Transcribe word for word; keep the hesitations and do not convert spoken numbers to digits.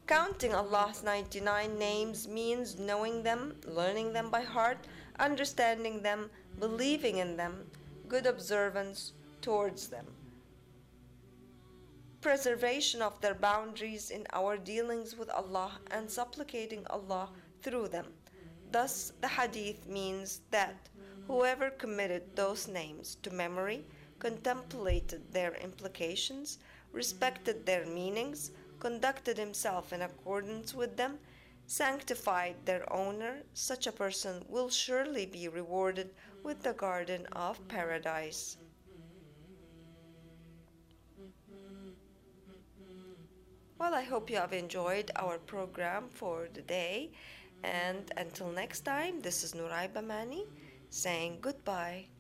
Counting Allah's ninety-nine names means knowing them, learning them by heart, understanding them, believing in them, good observance towards them, preservation of their boundaries in our dealings with Allah, and supplicating Allah through them. Thus, the hadith means that whoever committed those names to memory, contemplated their implications, respected their meanings, conducted himself in accordance with them, sanctified their owner, such a person will surely be rewarded with the garden of paradise. Well, I hope you have enjoyed our program for the day. And until next time, this is Nurai Bamani saying goodbye.